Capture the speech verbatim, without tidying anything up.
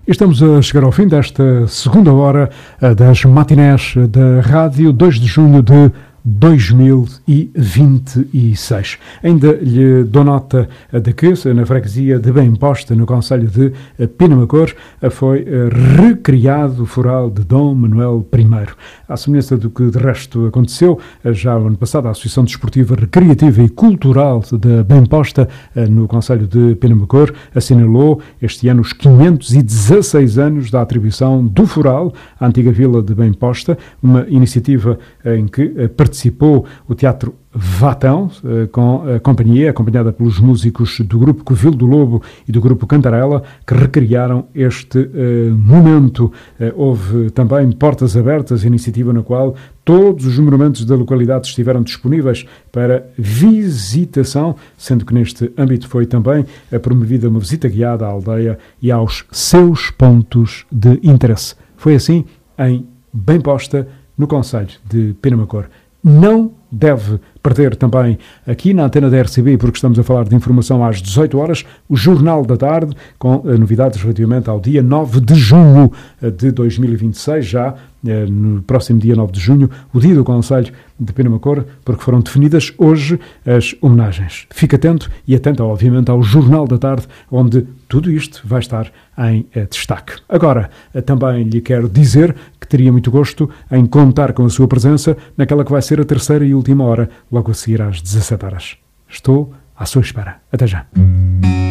Estamos a chegar ao fim desta segunda hora das matinés da Rádio, dois de junho de dois mil e vinte e seis. Ainda lhe dou nota de que, na freguesia de Bem-Posta, no concelho de Penamacor, foi recriado o foral de Dom Manuel I. À semelhança do que de resto aconteceu já no ano passado, a Associação Desportiva, Recreativa e Cultural de Bem-Posta, no concelho de Penamacor, assinalou este ano os quinhentos e dezasseis anos da atribuição do foral à antiga vila de Bem-Posta, uma iniciativa em que participou Participou o Teatro Vatão, com a companhia, acompanhada pelos músicos do grupo Covil do Lobo e do grupo Cantarela, que recriaram este uh, momento. Uh, houve também portas abertas, iniciativa na qual todos os monumentos da localidade estiveram disponíveis para visitação, sendo que neste âmbito foi também uh, promovida uma visita guiada à aldeia e aos seus pontos de interesse. Foi assim em Bem-Posta, no concelho de Penamacor. Não deve perder também aqui na antena da R C B, porque estamos a falar de informação às dezoito horas, o Jornal da Tarde, com novidades relativamente ao dia nove de junho de dois mil e vinte e seis, já no próximo dia nove de junho, o dia do Conselho de Penamacor, porque foram definidas hoje as homenagens. Fique atento e atenta, obviamente, ao Jornal da Tarde, onde tudo isto vai estar em eh, destaque. Agora, eh, também lhe quero dizer que teria muito gosto em contar com a sua presença naquela que vai ser a terceira e última hora, logo a seguir às dezassete horas. Estou à sua espera. Até já.